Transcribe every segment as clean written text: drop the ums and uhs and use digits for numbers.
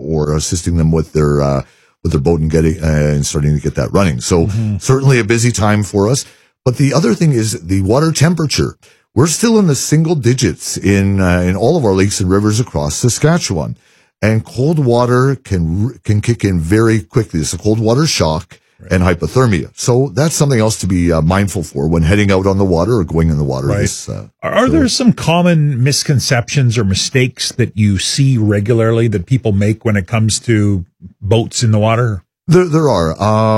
or assisting them with their boat and getting and starting to get that running. So certainly a busy time for us. But the other thing is the water temperature. We're still in the single digits in all of our lakes and rivers across Saskatchewan, and cold water can kick in very quickly. It's a cold water shock. Right. And hypothermia. So that's something else to be mindful for when heading out on the water or going in the water. Right. Are there some common misconceptions or mistakes that you see regularly that people make when it comes to boats in the water? There are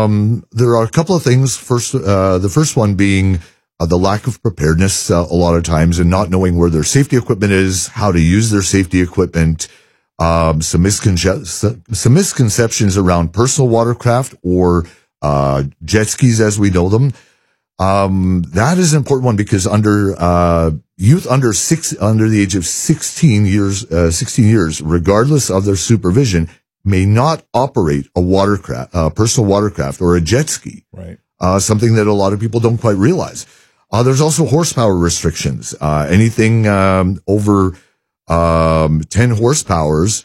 a couple of things. First, the first one being the lack of preparedness a lot of times, and not knowing where their safety equipment is, how to use their safety equipment. Some misconceptions around personal watercraft or jet skis as we know them. That is an important one because youth under the age of 16 years, regardless of their supervision, may not operate a personal watercraft or a jet ski. Right. Something that a lot of people don't quite realize. There's also horsepower restrictions. Anything over 10 horsepowers,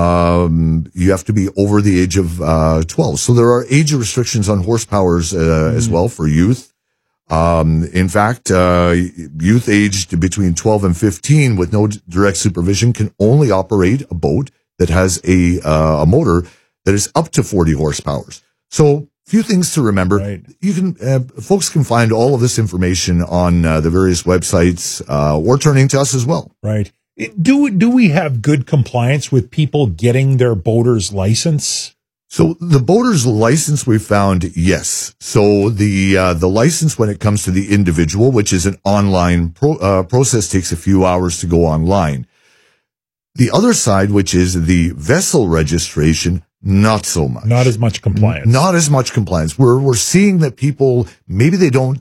you have to be over the age of 12. So there are age restrictions on horsepowers as well for youth. In fact, youth aged between 12 and 15 with no direct supervision can only operate a boat that has a motor that is up to 40 horsepowers. So few things to remember. Right. You can folks can find all of this information on the various websites or turning to us as well. Right. Do we have good compliance with people getting their boater's license? So the boater's license, we found, yes. So the license when it comes to the individual, which is an online process, takes a few hours to go online. The other side, which is the vessel registration, not so much. Not as much compliance. Not as much compliance. We're seeing that people, maybe they don't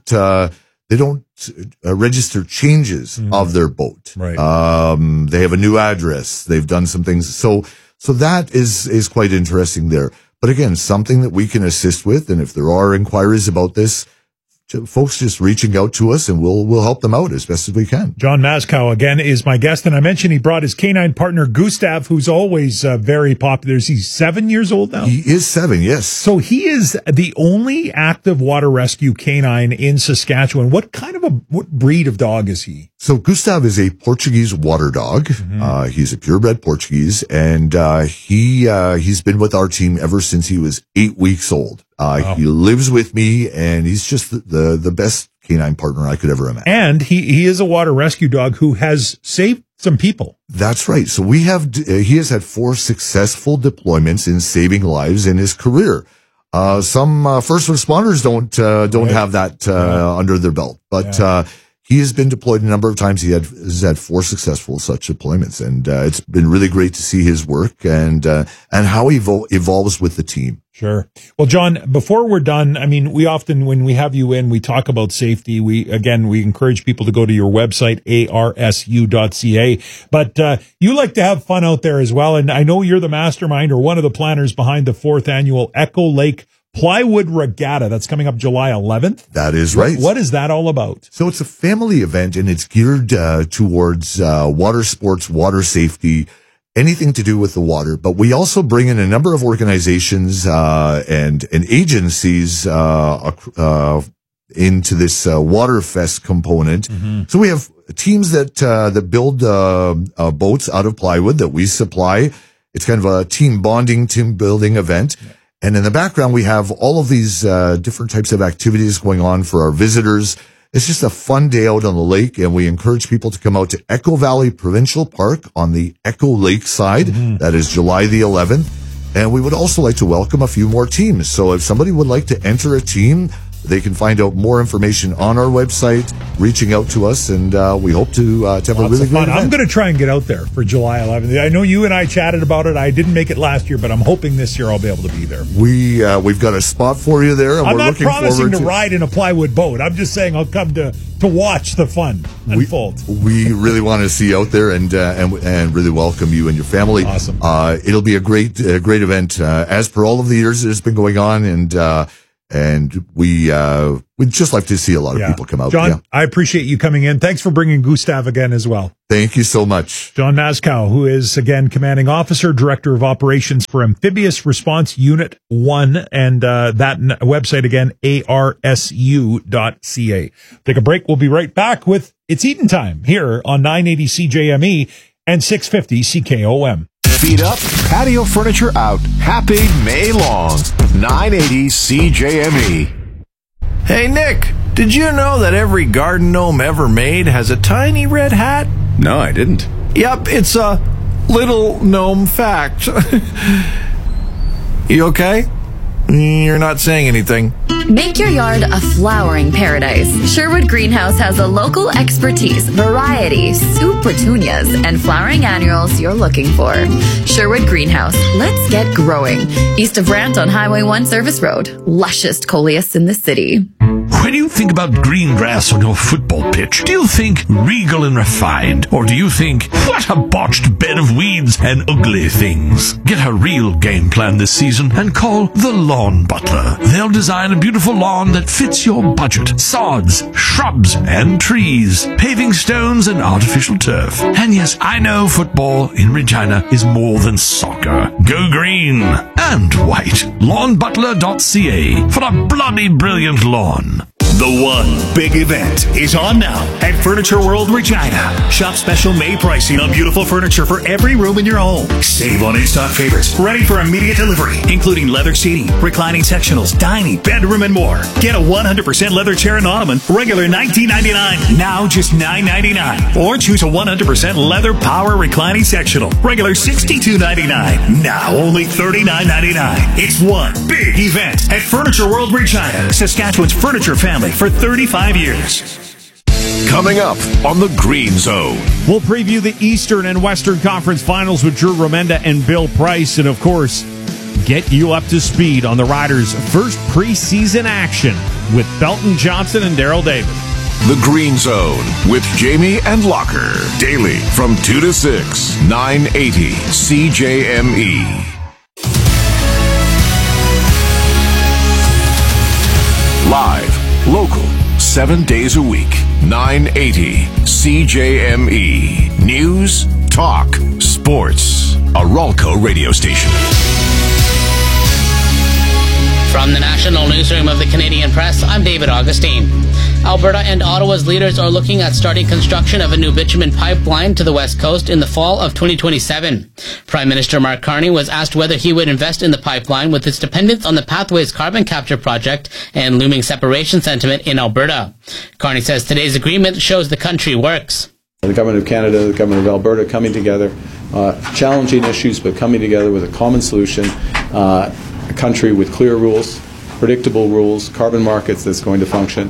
register changes of their boat. Right. They have a new address. They've done some things. So that is quite interesting there. But again, something that we can assist with. And if there are inquiries about this, folks just reaching out to us and we'll help them out as best as we can. John Maskow again is my guest, and I mentioned he brought his canine partner Gustav, who's always very popular. Is he 7 years old now? He is 7, yes. So he is the only active water rescue canine in Saskatchewan. What breed of dog is he? So Gustav is a Portuguese water dog. He's a purebred Portuguese, and he's been with our team ever since he was 8 weeks old. Wow. He lives with me, and he's just the best canine partner I could ever imagine. And he is a water rescue dog who has saved some people. That's right. So he has had 4 successful deployments in saving lives in his career. Some first responders don't have that under their belt, but he has been deployed a number of times. He has had 4 successful such deployments, and it's been really great to see his work and how he evolves with the team. Sure. Well, John, before we're done, I mean, we often, when we have you in, we talk about safety. We encourage people to go to your website, arsu.ca, but you like to have fun out there as well. And I know you're the mastermind or one of the planners behind the 4th annual Echo Lake Plywood Regatta. That's coming up July 11th. That is right. What is that all about? So it's a family event, and it's geared towards water sports, water safety, anything to do with the water. But we also bring in a number of organizations and agencies into this Water Fest component. So we have teams that build boats out of plywood that we supply. It's kind of a team bonding, team building event. Yeah. And in the background, we have all of these different types of activities going on for our visitors. It's just a fun day out on the lake, and we encourage people to come out to Echo Valley Provincial Park on the Echo Lake side. That is July the 11th. And we would also like to welcome a few more teams. So if somebody would like to enter a team, they can find out more information on our website, reaching out to us, and we hope to have a really great event. I'm going to try and get out there for July 11th. I know you and I chatted about it. I didn't make it last year, but I'm hoping this year I'll be able to be there. We've got a spot for you there, and I'm we're not looking promising forward to ride in a plywood boat. I'm just saying I'll come to watch the fun unfold. We really want to see you out there and really welcome you and your family. Awesome. It'll be a great event, as per all of the years that it's been going on, and And we'd just like to see a lot of people come out. John, I appreciate you coming in. Thanks for bringing Gustav again as well. Thank you so much. John Nazcow, who is, again, Commanding Officer, Director of Operations for Amphibious Response Unit 1, and that website again, arsu.ca. Take a break. We'll be right back with It's Eatin' Time here on 980 CJME and 650 CKOM. Feet up, patio furniture out. Happy May long. 980 CJME. Hey, Nick, did you know that every garden gnome ever made has a tiny red hat? No, I didn't. Yep, it's a little gnome fact. You okay? You're not saying anything. Make your yard a flowering paradise. Sherwood Greenhouse has the local expertise, variety, soup petunias, and flowering annuals you're looking for. Sherwood Greenhouse. Let's get growing. East of Brant on Highway 1 Service Road. Lushest coleus in the city. When you think about green grass on your football pitch, do you think regal and refined? Or do you think, what a botched bed of weeds and ugly things? Get a real game plan this season and call the Lawn Butler. They'll design a beautiful lawn that fits your budget. Sods, shrubs, and trees, paving stones and artificial turf. And yes, I know football in Regina is more than soccer. Go green and white. LawnButler.ca for a bloody brilliant lawn. The one big event is on now at Furniture World Regina. Shop special May pricing on beautiful furniture for every room in your home. Save on in-stock favorites, ready for immediate delivery, including leather seating, reclining sectionals, dining, bedroom, and more. Get a 100% leather chair and ottoman, regular $19.99, now just $9.99. Or choose a 100% leather power reclining sectional, regular $62.99, now only $39.99. It's one big event at Furniture World Regina, Saskatchewan's furniture family for 35 years. Coming up on the Green Zone. We'll preview the Eastern and Western Conference Finals with Drew Remenda and Bill Price, and of course, get you up to speed on the Riders' first preseason action with Belton Johnson and Darryl David. The Green Zone with Jamie and Locker. Daily from 2 to 6, 980 CJME. Live, local, 7 days a week, 980 CJME. News, talk, sports. A Ralco radio station. From the National Newsroom of the Canadian Press, I'm David Augustine. Alberta and Ottawa's leaders are looking at starting construction of a new bitumen pipeline to the West Coast in the fall of 2027. Prime Minister Mark Carney was asked whether he would invest in the pipeline with its dependence on the Pathways carbon capture project and looming separation sentiment in Alberta. Carney says today's agreement shows the country works. The Government of Canada, the Government of Alberta coming together, challenging issues, but coming together with a common solution, a country with clear rules, predictable rules, carbon markets that's going to function,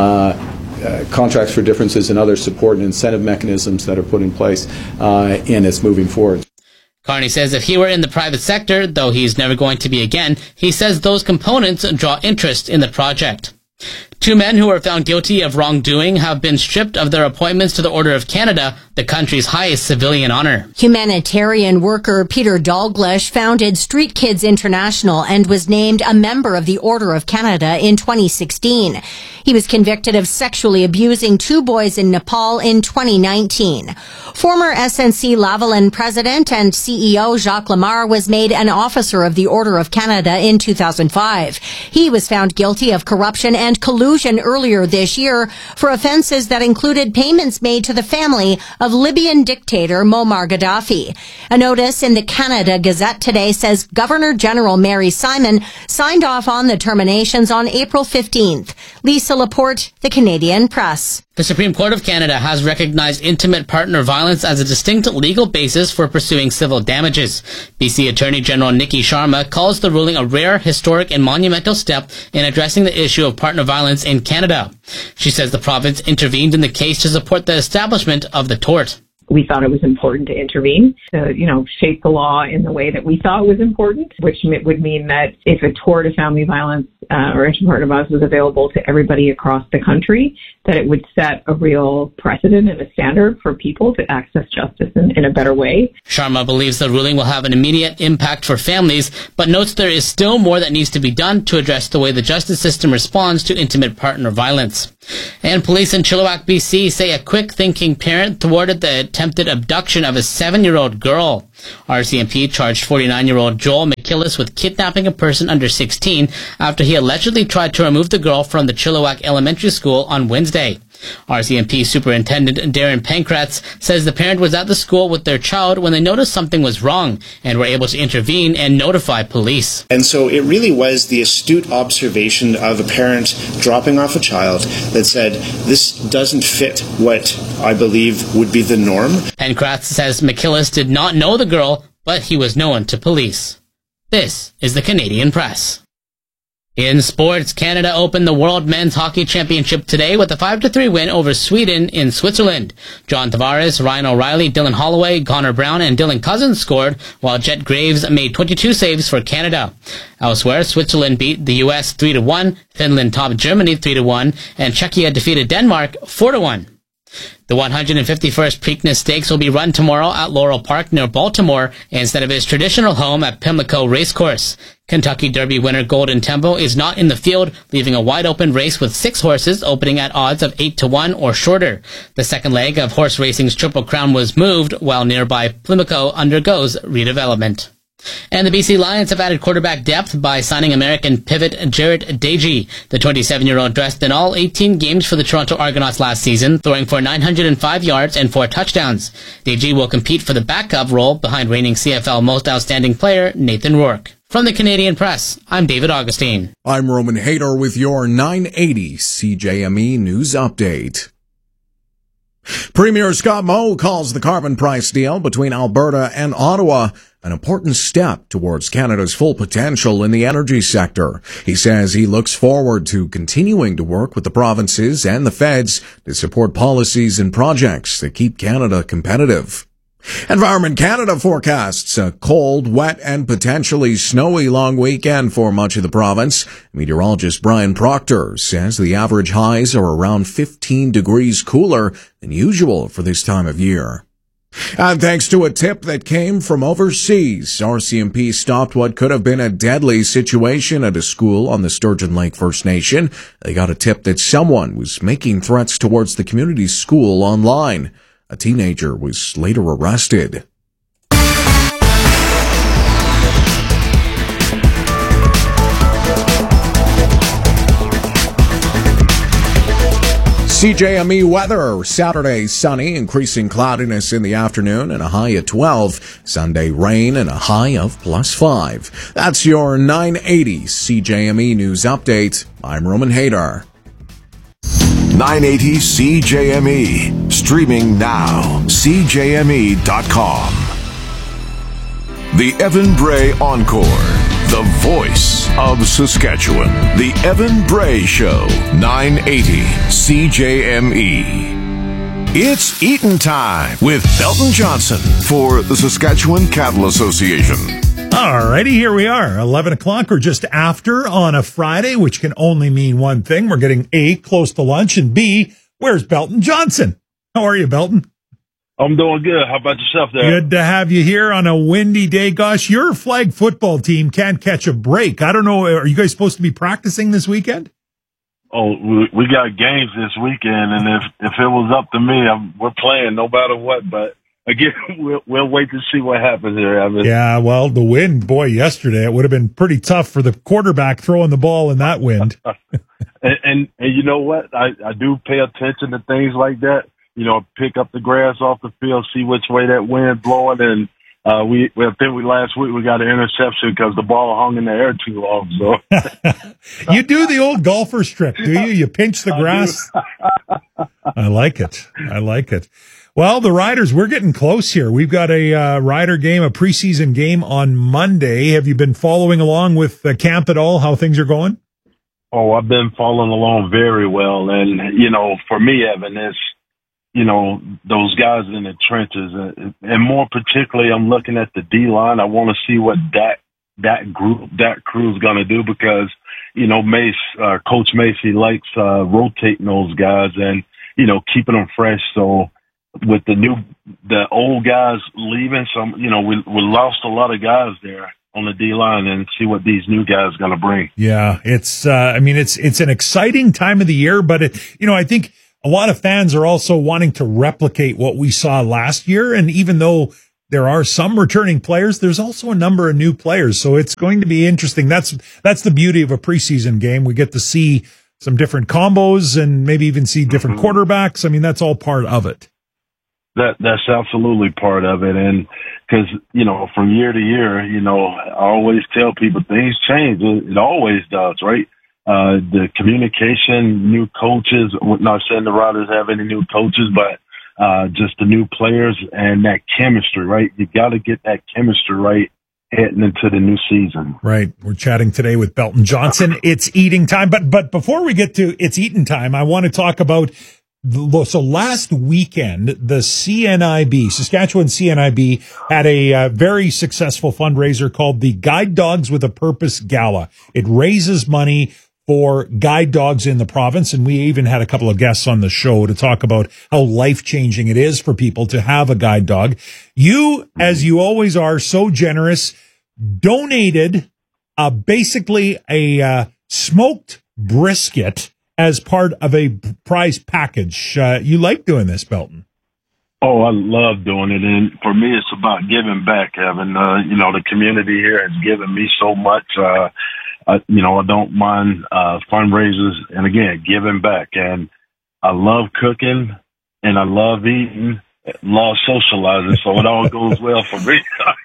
contracts for differences and other support and incentive mechanisms that are put in place, and it's moving forward. Carney says if he were in the private sector, though he's never going to be again, he says those components draw interest in the project. Two men who were found guilty of wrongdoing have been stripped of their appointments to the Order of Canada, the country's highest civilian honor. Humanitarian worker Peter Dalglish founded Street Kids International and was named a member of the Order of Canada in 2016. He was convicted of sexually abusing two boys in Nepal in 2019. Former SNC Lavalin president and CEO Jacques Lamar was made an officer of the Order of Canada in 2005. He was found guilty of corruption and collusion earlier this year for offenses that included payments made to the family of Libyan dictator Muammar Gaddafi. A notice in the Canada Gazette today says Governor-General Mary Simon signed off on the terminations on April 15th. Lisa Laporte, The Canadian Press. The Supreme Court of Canada has recognized intimate partner violence as a distinct legal basis for pursuing civil damages. BC Attorney General Nikki Sharma calls the ruling a rare, historic, and monumental step in addressing the issue of partner violence in Canada. She says the province intervened in the case to support the establishment of the tort. We thought it was important to intervene, to, shape the law in the way that we thought was important, which would mean that if a tort of family violence or each part of us was available to everybody across the country, that it would set a real precedent and a standard for people to access justice in a better way. Sharma believes the ruling will have an immediate impact for families, but notes there is still more that needs to be done to address the way the justice system responds to intimate partner violence. And police in Chilliwack, BC say a quick-thinking parent thwarted the attempted abduction of a 7-year-old girl. RCMP charged 49-year-old Joel McKillis with kidnapping a person under 16 after he allegedly tried to remove the girl from the Chilliwack Elementary School on Wednesday. RCMP Superintendent Darren Pankratz says the parent was at the school with their child when they noticed something was wrong and were able to intervene and notify police. And so it really was the astute observation of a parent dropping off a child that said, this doesn't fit what I believe would be the norm. Pankratz says McKillis did not know the girl, but he was known to police. This is the Canadian Press. In sports, Canada opened the World Men's Hockey Championship today with a 5-3 win over Sweden in Switzerland. John Tavares, Ryan O'Reilly, Dylan Holloway, Connor Brown, and Dylan Cousins scored, while Jet Graves made 22 saves for Canada. Elsewhere, Switzerland beat the U.S. 3-1, Finland topped Germany 3-1, and Czechia defeated Denmark 4-1. The 151st Preakness Stakes will be run tomorrow at Laurel Park near Baltimore instead of its traditional home at Pimlico Racecourse. Kentucky Derby winner Golden Tempo is not in the field, leaving a wide-open race with 6 horses opening at odds of 8-1 or shorter. The second leg of horse racing's Triple Crown was moved, while nearby Pimlico undergoes redevelopment. And the BC Lions have added quarterback depth by signing American pivot Jarrett Dagey. The 27-year-old dressed in all 18 games for the Toronto Argonauts last season, throwing for 905 yards and 4 touchdowns. Dagey will compete for the backup role behind reigning CFL Most Outstanding Player Nathan Rourke. From the Canadian Press, I'm David Augustine. I'm Roman Hayter with your 980 CJME News Update. Premier Scott Moe calls the carbon price deal between Alberta and Ottawa an important step towards Canada's full potential in the energy sector. He says he looks forward to continuing to work with the provinces and the feds to support policies and projects that keep Canada competitive. Environment Canada forecasts a cold, wet, and potentially snowy long weekend for much of the province. Meteorologist Brian Proctor says the average highs are around 15 degrees cooler than usual for this time of year. And thanks to a tip that came from overseas, RCMP stopped what could have been a deadly situation at a school on the Sturgeon Lake First Nation. They got a tip that someone was making threats towards the community school online. A teenager was later arrested. CJME weather. Saturday, sunny, increasing cloudiness in the afternoon and a high of 12. Sunday, rain and a high of +5. That's your 980 CJME News Update. I'm Roman Hayter. 980 CJME. Streaming now. CJME.com. The Evan Bray Encore. The voice of Saskatchewan. The Evan Bray Show. 980 CJME. It's eatin' time with Belton Johnson for the Saskatchewan Cattle Association. Alrighty, here we are, 11 o'clock or just after on a Friday, which can only mean one thing. We're getting A, close to lunch, and B, where's Belton Johnson? How are you, Belton? I'm doing good. How about yourself there? Good to have you here on a windy day. Gosh, your flag football team can't catch a break. I don't know, are you guys supposed to be practicing this weekend? Oh, we got games this weekend, and if it was up to me, we're playing no matter what, but again, we'll wait to see what happens here. Yeah, well, the wind, boy, yesterday, it would have been pretty tough for the quarterback throwing the ball in that wind. and you know what? I do pay attention to things like that. You know, pick up the grass off the field, see which way that wind's blowing, and last week we got an interception because the ball hung in the air too long. So you do the old golfer's trick, do you? You pinch the grass. I like it. Well, the Riders, we're getting close here. We've got a Rider game, a preseason game on Monday. Have you been following along with camp at all? How things are going? Oh, I've been following along very well, and you know, for me, Evan, it's, you know, those guys in the trenches, and more particularly, I'm looking at the D-line. I want to see what that crew is going to do because, Mace, Coach Macy likes rotating those guys and, keeping them fresh. So with the old guys leaving, we lost a lot of guys there on the D line, and see what these new guys are going to bring. Yeah, it's an exciting time of the year, but I think a lot of fans are also wanting to replicate what we saw last year. And even though there are some returning players, there's also a number of new players. So it's going to be interesting. That's the beauty of a preseason game. We get to see some different combos and maybe even see different quarterbacks. I mean, that's all part of it. That's absolutely part of it. And because, from year to year, I always tell people things change. It always does, right? The communication, new coaches, not saying the Riders have any new coaches, but just the new players and that chemistry, right? You got to get that chemistry right heading into the new season. Right. We're chatting today with Belton Johnson. It's eating time. But before we get to it's eating time, I want to talk about, so last weekend, the CNIB, Saskatchewan CNIB, had a very successful fundraiser called the Guide Dogs with a Purpose Gala. It raises money for guide dogs in the province. And we even had a couple of guests on the show to talk about how life-changing it is for people to have a guide dog. You, as you always are, so generous, donated basically a smoked brisket as part of a prize package. You like doing this, Belton? Oh, I love doing it. And for me, it's about giving back, Evan. The community here has given me so much. I don't mind fundraisers and, again, giving back. And I love cooking and I love eating, love socializing, so it all goes well for me.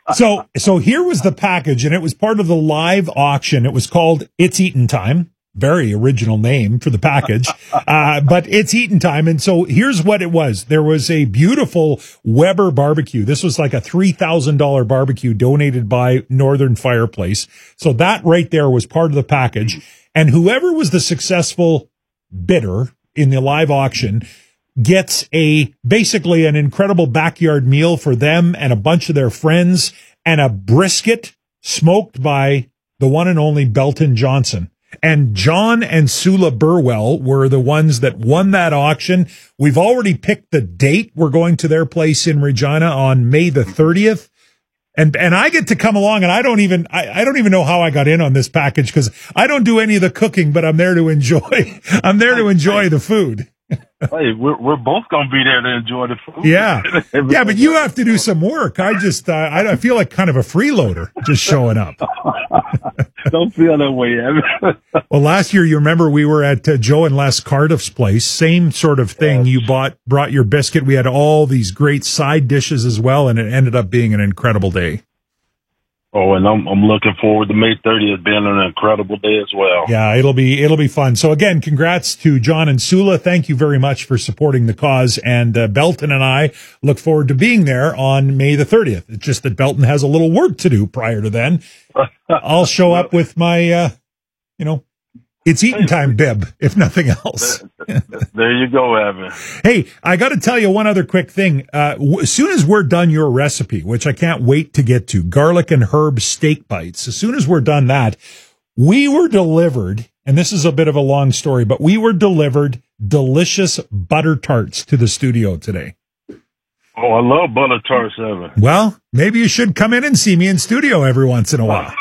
So here was the package, and it was part of the live auction. It was called It's Eatin' Time. Very original name for the package, but it's eating time. And so here's what it was. There was a beautiful Weber barbecue. This was like a $3,000 barbecue donated by Northern Fireplace. So that right there was part of the package. And whoever was the successful bidder in the live auction gets basically an incredible backyard meal for them and a bunch of their friends, and a brisket smoked by the one and only Belton Johnson. And John and Sula Burwell were the ones that won that auction. We've already picked the date. We're going to their place in Regina on May the 30th. And I get to come along, and I don't even know how I got in on this package, because I don't do any of the cooking, but I'm there to enjoy the food. Hey, we're both going to be there to enjoy the food. Yeah. Yeah, but you have to do some work. I feel like kind of a freeloader just showing up. Don't feel that way, Evan. Well, last year, you remember we were at Joe and Les Cardiff's place. Same sort of thing. You brought your biscuit. We had all these great side dishes as well, and it ended up being an incredible day. Oh, and I'm looking forward to May 30th being an incredible day as well. Yeah, it'll be fun. So again, congrats to John and Sula. Thank you very much for supporting the cause. And Belton and I look forward to being there on May the 30th. It's just that Belton has a little work to do prior to then. I'll show up with my, it's eating time bib, if nothing else. There you go, Evan. Hey, I got to tell you one other quick thing. As soon as we're done your recipe, which I can't wait to get to, garlic and herb steak bites, as soon as we're done that, we were delivered, and this is a bit of a long story, but we were delivered delicious butter tarts to the studio today. Oh, I love butter tarts, Evan. Well, maybe you should come in and see me in studio every once in a while.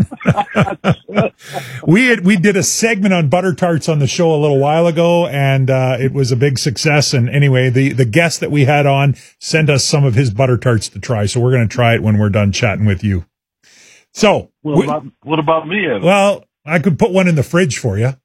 We did a segment on butter tarts on the show a little while ago, and it was a big success. And anyway, the guest that we had on sent us some of his butter tarts to try, so we're going to try it when we're done chatting with you. So, what about me, Evan? Well, I could put one in the fridge for you.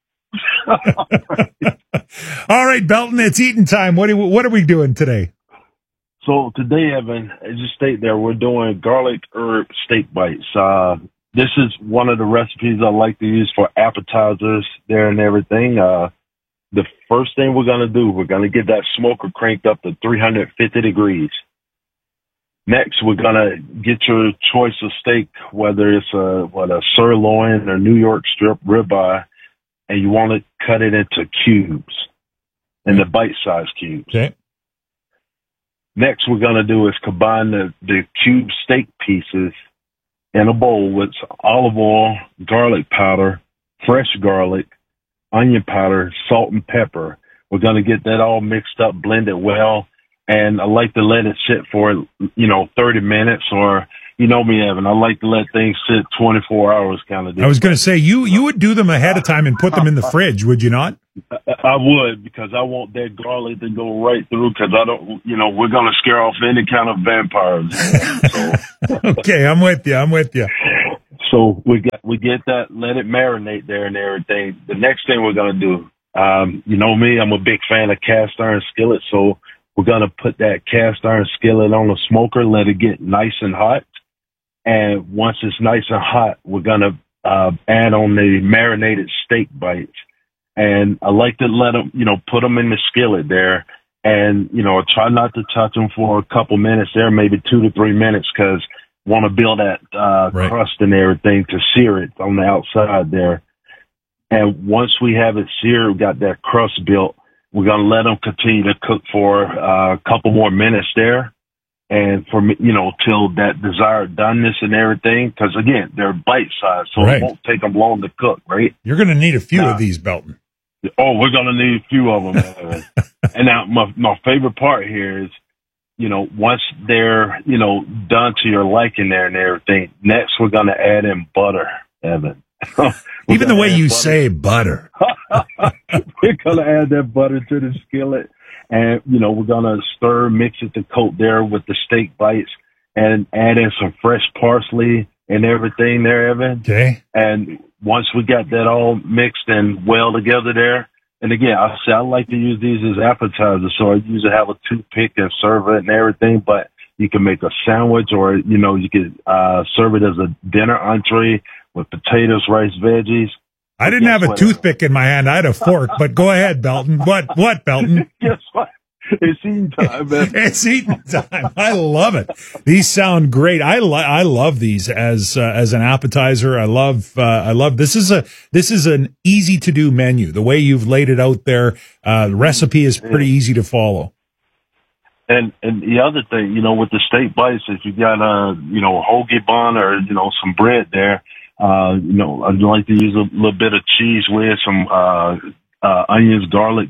All right, Belton, it's eating time. What are we doing today? So today, Evan, as you state there, we're doing garlic herb steak bites. This is one of the recipes I like to use for appetizers there and everything. The first thing we're going to do, we're going to get that smoker cranked up to 350 degrees. Next, we're going to get your choice of steak, whether it's a sirloin or New York strip ribeye, and you want to cut it into cubes, in the bite-sized cubes. Okay. Next, we're going to do is combine the cube steak pieces in a bowl with olive oil, garlic powder, fresh garlic, onion powder, salt, and pepper. We're going to get that all mixed up, blended well, and I like to let it sit for, 30 minutes or, you know me, Evan, I like to let things sit 24 hours kind of deal. I was going to say, you would do them ahead of time and put them in the fridge, would you not? I would, because I want that garlic to go right through, because I don't, we're going to scare off any kind of vampires. So. Okay, I'm with you. So we get that, let it marinate there and everything. The next thing we're going to do, you know me, I'm a big fan of cast iron skillet, so we're going to put that cast iron skillet on the smoker, let it get nice and hot. And once it's nice and hot, we're going to add on the marinated steak bites. And I like to let them, put them in the skillet there. And, try not to touch them for a couple minutes there, maybe 2 to 3 minutes, because want to build that crust and everything to sear it on the outside there. And once we have it seared, we got that crust built, we're going to let them continue to cook for a couple more minutes there. And for me, till that desired doneness and everything, because again, they're bite sized, so it won't take them long to cook, right? You're going to need a few of these, Belton. Oh, we're going to need a few of them. And now my favorite part here is, once they're, done to your liking there and everything, next we're going to add in butter, Evan. Even the way you say butter. We're going to add that butter to the skillet. And, we're going to stir, mix it to coat there with the steak bites and add in some fresh parsley and everything there, Evan. Okay. And once we got that all mixed and well together there, and again, I like to use these as appetizers, so I usually have a toothpick and serve it and everything, but you can make a sandwich or, you could serve it as a dinner entree with potatoes, rice, veggies. I didn't have a toothpick in my hand. I had a fork, but go ahead, Belton. What, Belton? Guess what? It's eating time, man. It's eating time. I love it. These sound great. I love these as an appetizer. I love this is an easy to do menu. The way you've laid it out there, the recipe is pretty easy to follow. And the other thing, with the steak bites, if you got a hoagie bun or some bread there, I'd like to use a little bit of cheese with some onions, garlic,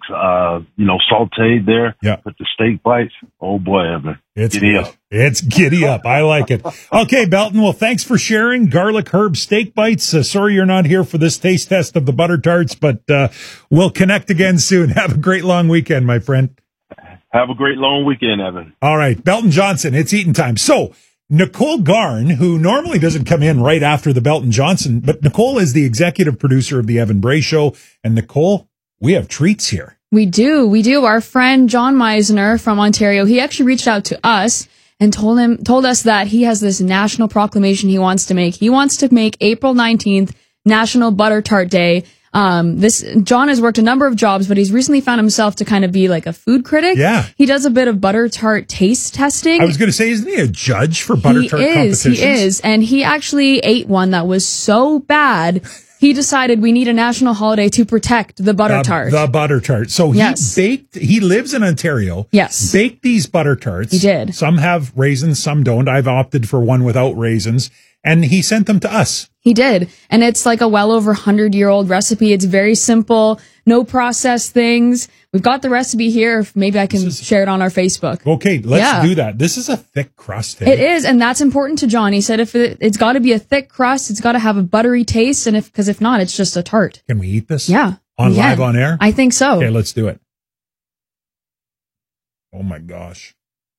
sauteed there. Yeah. With the steak bites. Oh boy, Evan. Giddy up. It's giddy up. I like it. Okay, Belton. Well, thanks for sharing garlic herb steak bites. Sorry you're not here for this taste test of the butter tarts, but we'll connect again soon. Have a great long weekend, my friend. Have a great long weekend, Evan. All right. Belton Johnson, it's eating time. So, Nicole Garn, who normally doesn't come in right after the Belton Johnson, but Nicole is the executive producer of the Evan Bray Show. And Nicole, we have treats here. We do. Our friend John Meisner from Ontario, he actually reached out to us and told us that he has this national proclamation he wants to make. He wants to make April 19th National Butter Tart Day. John has worked a number of jobs, but he's recently found himself to kind of be like a food critic. Yeah. He does a bit of butter tart taste testing. I was going to say, isn't he a judge for butter tart competitions? He is. And he actually ate one that was so bad, he decided we need a national holiday to protect the butter tart. The butter tart. So he lives in Ontario. Yes. Baked these butter tarts. He did. Some have raisins, some don't. I've opted for one without raisins. And he sent them to us. He did. And it's like a well over 100-year-old recipe. It's very simple, no processed things. We've got the recipe here. Maybe I can share it on our Facebook. Okay, let's do that. This is a thick crust. It is, and that's important to John. He said it's got to be a thick crust. It's got to have a buttery taste, and because if not, it's just a tart. Can we eat this? Yeah. Live on air? I think so. Okay, let's do it. Oh my gosh.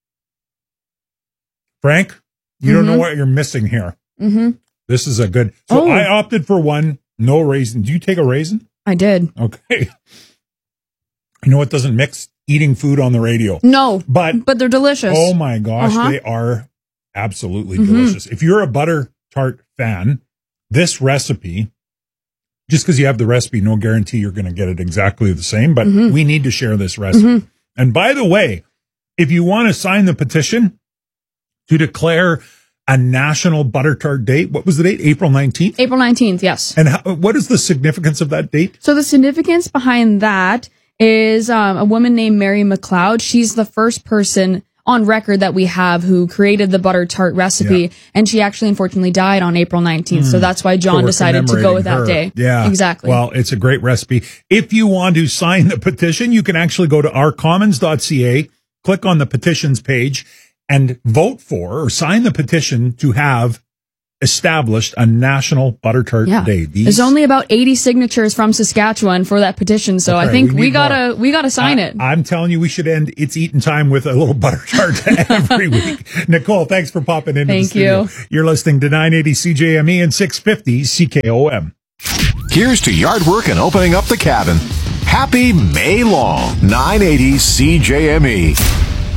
Frank, you don't know what you're missing here. Mm-hmm. This is a good. So I opted for one, no raisin. Do you take a raisin? I did. Okay. You know what doesn't mix? Eating food on the radio. No, but they're delicious. Oh my gosh, they are absolutely delicious. If you're a butter tart fan, this recipe, just because you have the recipe, no guarantee you're going to get it exactly the same, but we need to share this recipe. And by the way, if you want to sign the petition to declare a national butter tart date, what was the date? April 19th? April 19th, yes. And what is the significance of that date? So the significance behind that is a woman named Mary McLeod. She's the first person on record that we have who created the butter tart recipe, and she actually unfortunately died on April 19th. So that's why John decided to go with that day. Yeah, exactly. Well, it's a great recipe. If you want to sign the petition, you can actually go to ourcommons.ca, click on the petitions page, and vote for or sign the petition to have established a national butter tart day. There's only about 80 signatures from Saskatchewan for that petition, so I think we gotta sign it. I'm telling you, we should end It's Eating Time with a little butter tart every week. Nicole, thanks for popping into the studio. Thank you. You're listening to 980 CJME and 650 CKOM. Here's to yard work and opening up the cabin. Happy May long, 980 CJME.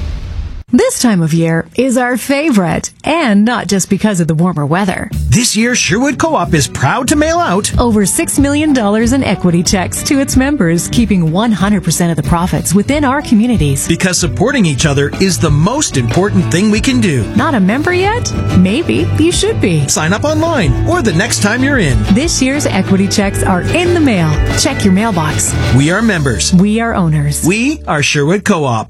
This time of year is our favorite, and not just because of the warmer weather. This year, Sherwood Co-op is proud to mail out over $6 million in equity checks to its members, keeping 100% of the profits within our communities. Because supporting each other is the most important thing we can do. Not a member yet? Maybe you should be. Sign up online or the next time you're in. This year's equity checks are in the mail. Check your mailbox. We are members. We are owners. We are Sherwood Co-op.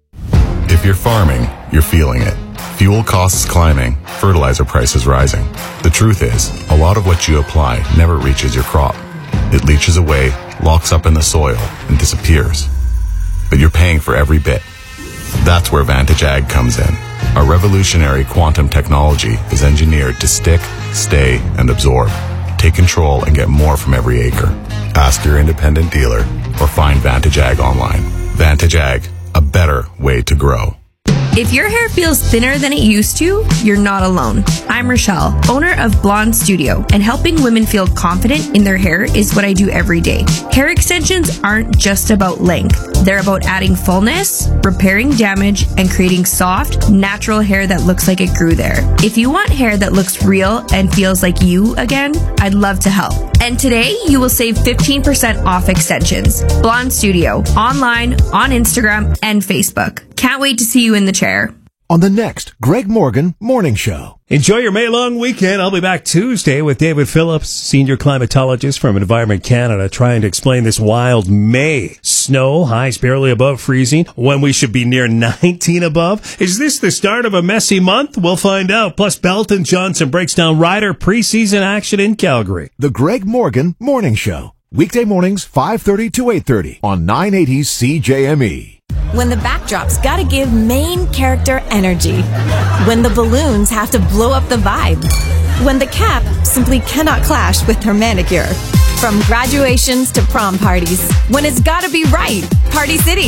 If you're farming, you're feeling it. Fuel costs climbing, fertilizer prices rising. The truth is, a lot of what you apply never reaches your crop. It leaches away, locks up in the soil, and disappears. But you're paying for every bit. That's where Vantage Ag comes in. Our revolutionary quantum technology is engineered to stick, stay, and absorb. Take control and get more from every acre. Ask your independent dealer or find Vantage Ag online. Vantage Ag, a better way to grow. If your hair feels thinner than it used to, you're not alone. I'm Rochelle, owner of Blonde Studio, and helping women feel confident in their hair is what I do every day. Hair extensions aren't just about length. They're about adding fullness, repairing damage, and creating soft, natural hair that looks like it grew there. If you want hair that looks real and feels like you again, I'd love to help. And today, you will save 15% off extensions. Blonde Studio, online, on Instagram, and Facebook. Can't wait to see you in the chair. On the next Greg Morgan Morning Show. Enjoy your May long weekend. I'll be back Tuesday with David Phillips, senior climatologist from Environment Canada, trying to explain this wild May. Snow, highs barely above freezing, when we should be near 19 above. Is this the start of a messy month? We'll find out. Plus, Belton Johnson breaks down Rider preseason action in Calgary. The Greg Morgan Morning Show. Weekday mornings, 5:30 to 8:30 on 980 CJME. When the backdrop's gotta give main character energy. When the balloons have to blow up the vibe. When the cap simply cannot clash with her manicure. From graduations to prom parties. When it's gotta be right. Party City.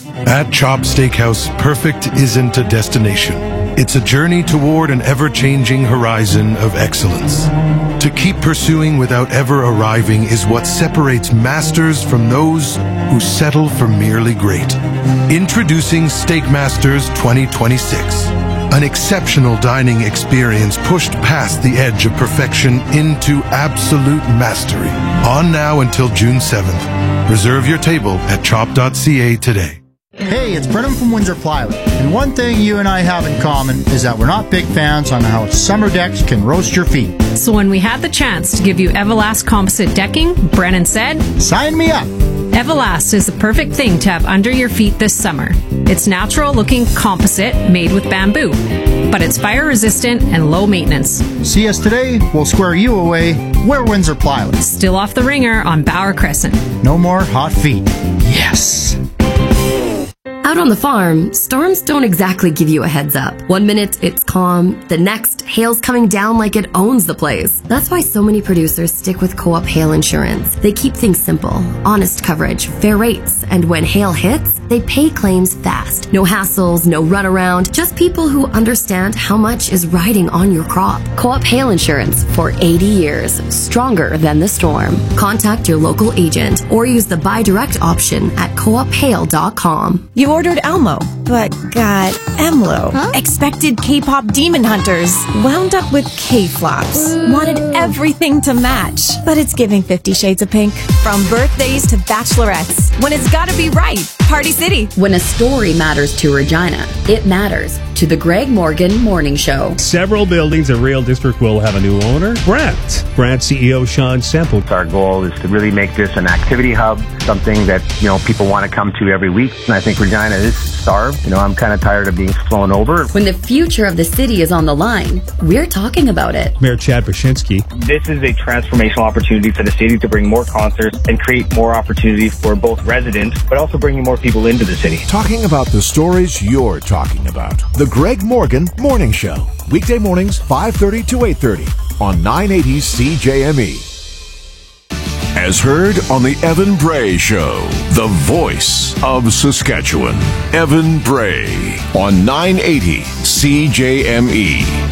At Chop Steakhouse, perfect isn't a destination. It's a journey toward an ever-changing horizon of excellence. To keep pursuing without ever arriving is what separates masters from those who settle for merely great. Introducing Steak Masters 2026. An exceptional dining experience pushed past the edge of perfection into absolute mastery. On now until June 7th. Reserve your table at chop.ca today. Hey, it's Brennan from Windsor Plywood, and one thing you and I have in common is that we're not big fans on how summer decks can roast your feet. So when we had the chance to give you Everlast composite decking, Brennan said, "Sign me up!" Everlast is the perfect thing to have under your feet this summer. It's natural-looking composite made with bamboo, but it's fire-resistant and low maintenance. See us today, we'll square you away. We're Windsor Plywood. Still off the ringer on Bauer Crescent. No more hot feet. Yes! Out on the farm, storms don't exactly give you a heads up. 1 minute it's calm, the next hail's coming down like it owns the place. That's why so many producers stick with Co-op Hail Insurance. They keep things simple, honest coverage, fair rates, and when hail hits, they pay claims fast. No hassles, no runaround, just people who understand how much is riding on your crop. Co-op Hail Insurance for 80 years, stronger than the storm. Contact your local agent or use the buy direct option at coophail.com. You ordered Elmo, but got Emlo. Huh? Expected K-pop demon hunters, wound up with K-flops. Wanted everything to match, but it's giving 50 Shades of Pink. From birthdays to bachelorettes, when it's gotta be right. Party City. When a story matters to Regina, it matters to the Greg Morgan Morning Show. Several buildings in Rail District will have a new owner. Grant CEO Sean Semple. Our goal is to really make this an activity hub, something that, people want to come to every week. And I think Regina is starved. I'm kind of tired of being flown over. When the future of the city is on the line, we're talking about it. Mayor Chad Brzezinski. This is a transformational opportunity for the city to bring more concerts and create more opportunities for both residents, but also bringing more people into the city. Talking about the stories you're talking about. The Greg Morgan Morning Show. Weekday mornings, 5:30 to 8:30 on 980 CJME. As heard on the Evan Bray Show, the voice of Saskatchewan. Evan Bray on 980 CJME.